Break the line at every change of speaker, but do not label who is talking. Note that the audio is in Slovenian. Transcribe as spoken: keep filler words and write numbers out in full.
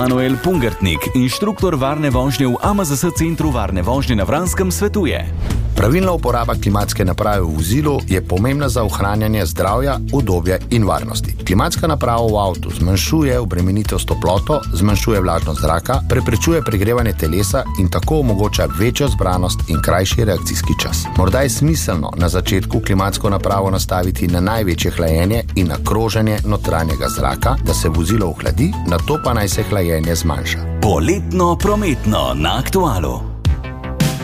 Manuel Pungertnik, inštruktor varne vožnje v A M Z S centru varne vožnje na Vranskem, svetuje.
Pravilna uporaba klimatske naprave v vozilu je pomembna za ohranjanje zdravja, udobja in varnosti. Klimatska naprava v avtu zmanjšuje obremenitev s toploto, zmanjšuje vlažnost zraka, preprečuje pregrevanje telesa in tako omogoča večjo zbranost in krajši reakcijski čas. Morda je smiselno na začetku klimatsko napravo nastaviti na največje hlajenje in na kroženje notranjega zraka, da se vozilo ohladi, nato pa naj se hlajenje zmanjša.
Poletno prometno na Aktualu.